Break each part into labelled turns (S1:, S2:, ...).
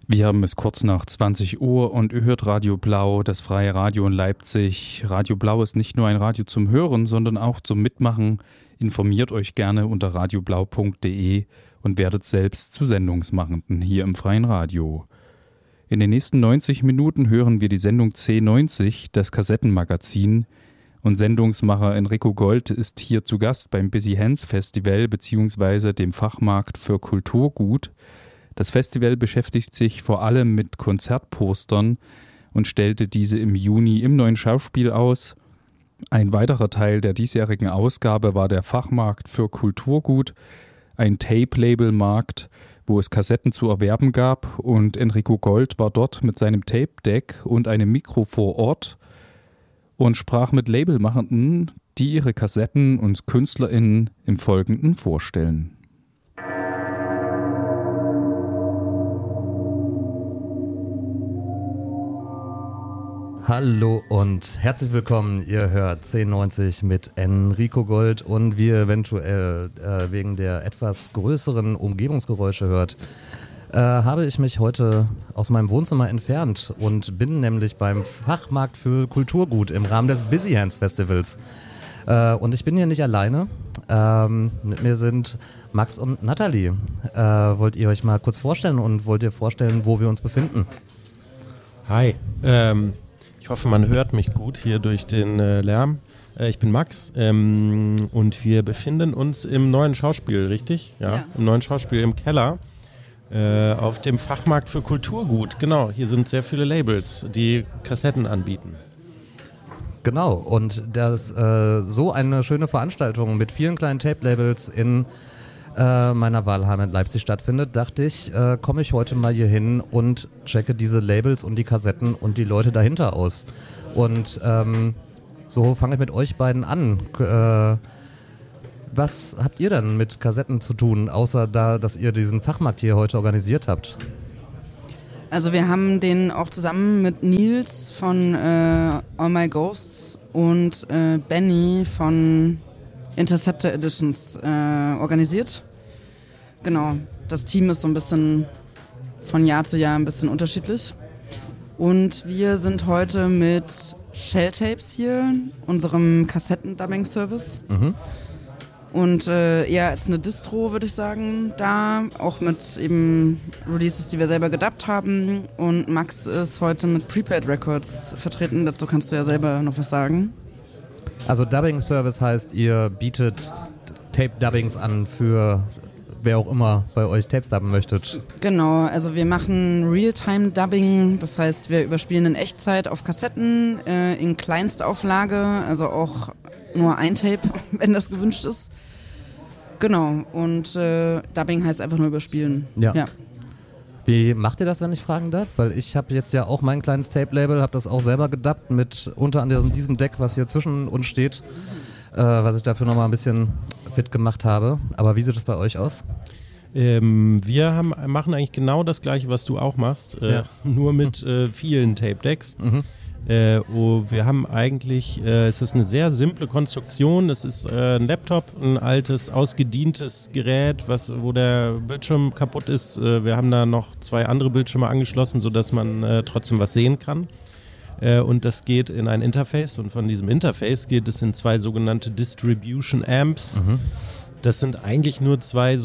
S1: Wir haben es kurz nach 20 Uhr und ihr hört Radio Blau, das freie Radio in Leipzig. Radio Blau ist nicht nur ein Radio zum Hören, sondern auch zum Mitmachen. Informiert euch gerne unter radioblau.de und werdet selbst zu Sendungsmachenden hier im freien Radio. In den nächsten 90 Minuten hören wir die Sendung C90, das Kassettenmagazin. Und Sendungsmacher Enrico Gold ist hier zu Gast beim Busy Hands Festival bzw. dem Fachmarkt für Kulturgut. Das Festival beschäftigt sich vor allem mit Konzertpostern und stellte diese im Juni im Neuen Schauspiel aus. Ein weiterer Teil der diesjährigen Ausgabe war der Fachmarkt für Kulturgut, ein Tape-Label-Markt, wo es Kassetten zu erwerben gab, und Enrico Gold war dort mit seinem Tape-Deck und einem Mikro vor Ort und sprach mit Labelmachenden, die ihre Kassetten und KünstlerInnen im Folgenden vorstellen.
S2: Hallo und herzlich willkommen, ihr hört C90 mit Enrico Gold, und wie ihr eventuell wegen der etwas größeren Umgebungsgeräusche hört, habe ich mich heute aus meinem Wohnzimmer entfernt und bin nämlich beim Fachmarkt für Kulturgut im Rahmen des Busy Hands Festivals. Und ich bin hier nicht alleine, mit mir sind Max und Nathalie. Wollt ihr euch mal kurz vorstellen und wollt ihr vorstellen, wo wir uns befinden?
S3: Hi, ich hoffe, man hört mich gut hier durch den Lärm. Ich bin Max und wir befinden uns im Neuen Schauspiel, richtig? Ja. Im Neuen Schauspiel im Keller auf dem Fachmarkt für Kulturgut. Genau, hier sind sehr viele Labels, die Kassetten anbieten.
S2: Genau, und das so eine schöne Veranstaltung mit vielen kleinen Tape-Labels in meiner Wahlheimat Leipzig stattfindet, dachte ich, komme ich heute mal hier hin und checke diese Labels und die Kassetten und die Leute dahinter aus. Und so fange ich mit euch beiden an. Was habt ihr denn mit Kassetten zu tun, außer dass ihr diesen Fachmarkt hier heute organisiert habt?
S4: Also wir haben den auch zusammen mit Nils von All My Ghosts und Benny von Interceptor Editions organisiert. Genau, das Team ist so ein bisschen von Jahr zu Jahr ein bisschen unterschiedlich. Und wir sind heute mit Shelltapes hier, unserem Kassetten-Dubbing-Service. Mhm. Und eher als eine Distro, würde ich sagen, da. Auch mit eben Releases, die wir selber gedubbt haben. Und Max ist heute mit Prepaid Records vertreten. Dazu kannst du ja selber noch was sagen.
S2: Also Dubbing-Service heißt, ihr bietet Tape-Dubbings an für wer auch immer bei euch Tapes dubben möchtet.
S4: Genau, also wir machen Realtime-Dubbing, das heißt, wir überspielen in Echtzeit auf Kassetten in Kleinstauflage, also auch nur ein Tape, wenn das gewünscht ist. Genau, und Dubbing heißt einfach nur überspielen.
S2: Ja. Wie macht ihr das, wenn ich fragen darf? Weil ich habe jetzt ja auch mein kleines Tape-Label, habe das auch selber gedubbt mit unter anderem diesem Deck, was hier zwischen uns steht, was ich dafür nochmal ein bisschen fit gemacht habe. Aber wie sieht das bei euch aus?
S3: Wir machen eigentlich genau das Gleiche, was du auch machst, nur mit vielen Tape-Decks. Mhm. Wir haben eigentlich, es ist eine sehr simple Konstruktion, es ist ein Laptop, ein altes, ausgedientes Gerät, wo der Bildschirm kaputt ist. Wir haben da noch 2 andere Bildschirme angeschlossen, sodass man trotzdem was sehen kann. Und das geht in ein Interface, und von diesem Interface geht es in 2 sogenannte Distribution Amps. Mhm. Das sind eigentlich nur 2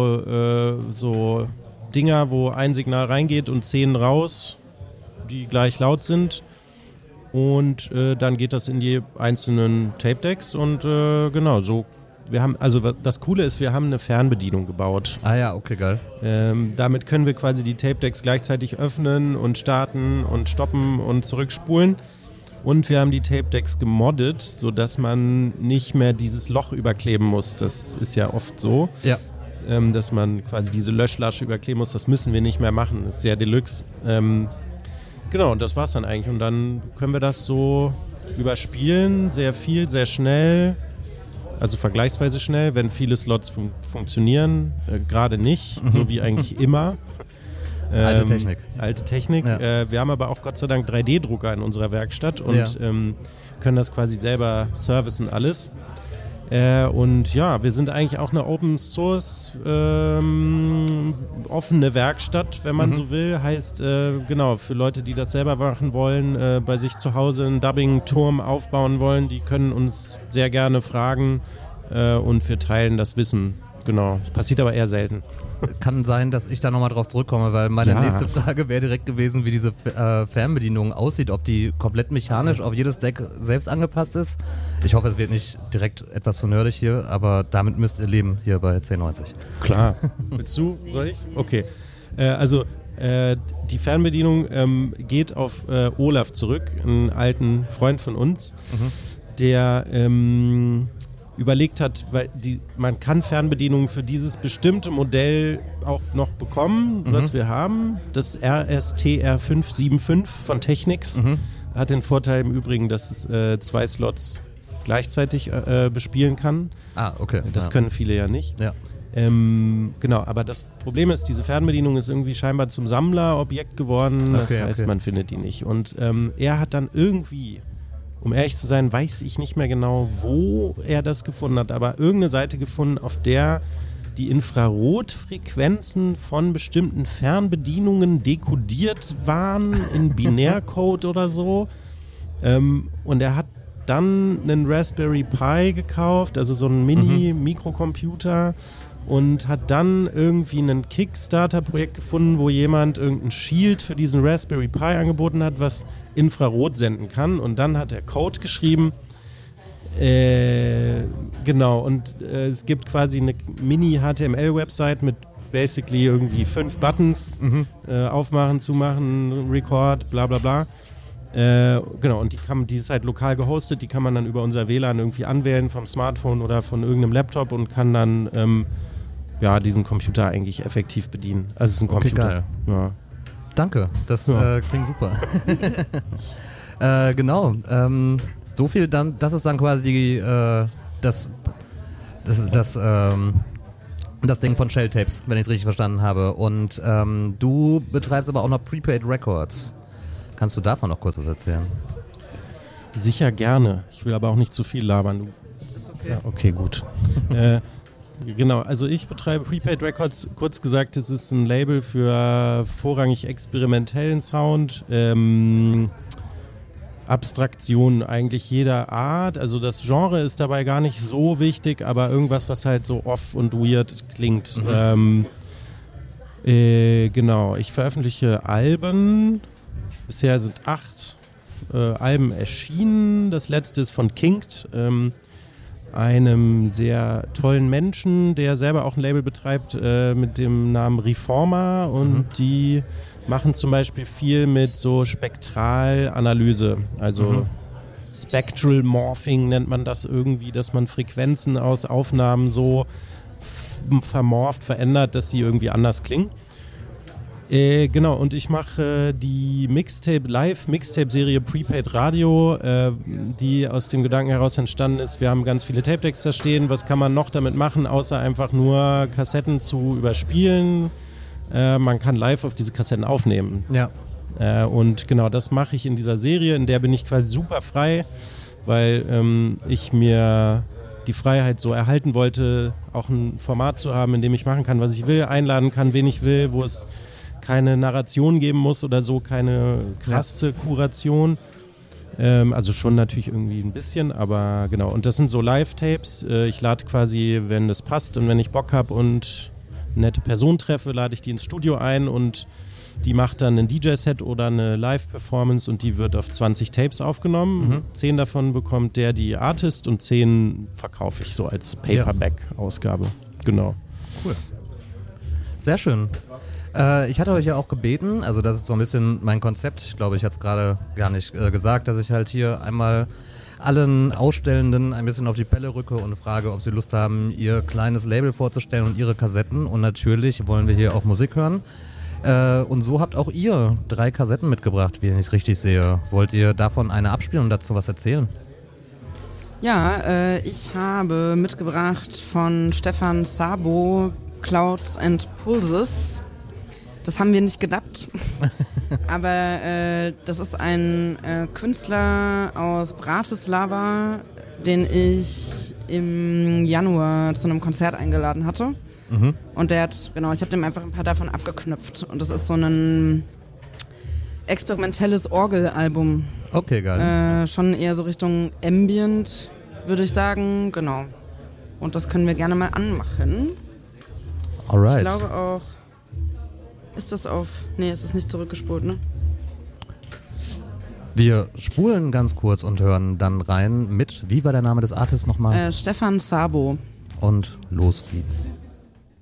S3: so Dinger, wo ein Signal reingeht und 10 raus, die gleich laut sind. Und dann geht das in die einzelnen Tape-Decks und genau, so. Das Coole ist, wir haben eine Fernbedienung gebaut.
S2: Ah ja, okay, geil.
S3: Damit können wir quasi die Tape-Decks gleichzeitig öffnen und starten und stoppen und zurückspulen. Und wir haben die Tape-Decks gemoddet, sodass man nicht mehr dieses Loch überkleben muss. Das ist ja oft so, dass man quasi diese Löschlasche überkleben muss. Das müssen wir nicht mehr machen. Das ist sehr Deluxe. Genau, und das war's dann eigentlich. Und dann können wir das so überspielen, sehr viel, sehr schnell. Also vergleichsweise schnell, wenn viele Slots funktionieren. Gerade nicht, so wie eigentlich immer.
S2: Alte Technik.
S3: Alte Technik. Ja. Wir haben aber auch Gott sei Dank 3D-Drucker in unserer Werkstatt und können das quasi selber servicen alles. Und ja, wir sind eigentlich auch eine Open Source offene Werkstatt, wenn man so will. Heißt, genau, für Leute, die das selber machen wollen, bei sich zu Hause einen Dubbing-Turm aufbauen wollen, die können uns sehr gerne fragen und wir teilen das Wissen. Genau, das passiert aber eher selten.
S2: Kann sein, dass ich da nochmal drauf zurückkomme, weil meine nächste Frage wäre direkt gewesen, wie diese Fernbedienung aussieht, ob die komplett mechanisch auf jedes Deck selbst angepasst ist. Ich hoffe, es wird nicht direkt etwas zu nerdig hier, aber damit müsst ihr leben hier bei 1090.
S3: Klar. Willst du? Soll ich? Okay. Die Fernbedienung geht auf Olaf zurück, einen alten Freund von uns, der überlegt hat, weil man kann Fernbedienungen für dieses bestimmte Modell auch noch bekommen, was wir haben. Das RSTR575 von Technics hat den Vorteil im Übrigen, dass es 2 Slots gleichzeitig bespielen kann.
S2: Ah, okay.
S3: Das können viele ja nicht.
S2: Ja.
S3: Genau, aber das Problem ist, diese Fernbedienung ist irgendwie scheinbar zum Sammlerobjekt geworden. Das heißt, man findet die nicht. Und er hat dann irgendwie, um ehrlich zu sein, weiß ich nicht mehr genau, wo er das gefunden hat, aber irgendeine Seite gefunden, auf der die Infrarotfrequenzen von bestimmten Fernbedienungen dekodiert waren in Binärcode oder so. Und er hat dann einen Raspberry Pi gekauft, also so einen Mini-Mikrocomputer, und hat dann irgendwie ein Kickstarter-Projekt gefunden, wo jemand irgendein Shield für diesen Raspberry Pi angeboten hat, was Infrarot senden kann. Und dann hat er Code geschrieben. Genau, und es gibt quasi eine Mini-HTML-Website mit basically irgendwie 5 Buttons. Aufmachen, zumachen, Record, bla bla bla. Genau, und die ist halt lokal gehostet, die kann man dann über unser WLAN irgendwie anwählen vom Smartphone oder von irgendeinem Laptop und kann dann diesen Computer eigentlich effektiv bedienen. Also es ist ein Computer.
S2: Geil.
S3: Ja.
S2: Danke, das klingt super. Genau, so viel dann, das ist dann quasi das Ding von Shell Tapes, wenn ich es richtig verstanden habe. Und du betreibst aber auch noch Prepaid Records. Kannst du davon noch kurz was erzählen?
S3: Sicher gerne. Ich will aber auch nicht zu viel labern.
S4: Ist okay.
S3: Ja, okay, gut. Genau, also ich betreibe Prepaid Records. Kurz gesagt, es ist ein Label für vorrangig experimentellen Sound, Abstraktion eigentlich jeder Art. Also das Genre ist dabei gar nicht so wichtig, aber irgendwas, was halt so off und weird klingt. Genau, ich veröffentliche Alben. Bisher sind 8 Alben erschienen. Das letzte ist von Kinked, einem sehr tollen Menschen, der selber auch ein Label betreibt mit dem Namen Reformer. Und die machen zum Beispiel viel mit so Spektralanalyse. Also Spectral Morphing nennt man das irgendwie, dass man Frequenzen aus Aufnahmen so verändert, dass sie irgendwie anders klingen. Genau, und ich mache die Live-Mixtape-Serie Prepaid Radio, die aus dem Gedanken heraus entstanden ist. Wir haben ganz viele Tape-Decks da stehen. Was kann man noch damit machen, außer einfach nur Kassetten zu überspielen? Man kann live auf diese Kassetten aufnehmen.
S2: Ja.
S3: Und genau, das mache ich in dieser Serie, in der bin ich quasi super frei, weil ich mir die Freiheit so erhalten wollte, auch ein Format zu haben, in dem ich machen kann, was ich will, einladen kann, wen ich will, wo es keine Narration geben muss oder so, keine krasse Kuration. Also schon natürlich irgendwie ein bisschen, aber genau. Und das sind so Live-Tapes. Ich lade quasi, wenn das passt und wenn ich Bock habe und eine nette Person treffe, lade ich die ins Studio ein und die macht dann ein DJ-Set oder eine Live-Performance und die wird auf 20 Tapes aufgenommen. 10 davon bekommt die Artist und 10 verkaufe ich so als Paperback-Ausgabe. Genau.
S2: Cool. Sehr schön. Ich hatte euch ja auch gebeten, also das ist so ein bisschen mein Konzept, ich glaube, ich hatte es gerade gar nicht gesagt, dass ich halt hier einmal allen Ausstellenden ein bisschen auf die Pelle rücke und frage, ob sie Lust haben, ihr kleines Label vorzustellen und ihre Kassetten, und natürlich wollen wir hier auch Musik hören. Und so habt auch ihr 3 Kassetten mitgebracht, wie ich es richtig sehe. Wollt ihr davon eine abspielen und dazu was erzählen?
S4: Ja, ich habe mitgebracht von Stefan Sabo Clouds and Pulses. Das haben wir nicht gedubbt, aber das ist ein Künstler aus Bratislava, den ich im Januar zu einem Konzert eingeladen hatte. Und der hat, genau, ich habe dem einfach ein paar davon abgeknüpft. Und das ist so ein experimentelles Orgelalbum.
S2: Okay, geil.
S4: Schon eher so Richtung Ambient, würde ich sagen, genau. Und das können wir gerne mal anmachen.
S2: Alright.
S4: Ich glaube auch, ist das auf, nee, es ist nicht zurückgespult, ne?
S2: Wir spulen ganz kurz und hören dann rein mit, wie war der Name des Artists nochmal?
S4: Stefan Sabo.
S2: Und los geht's.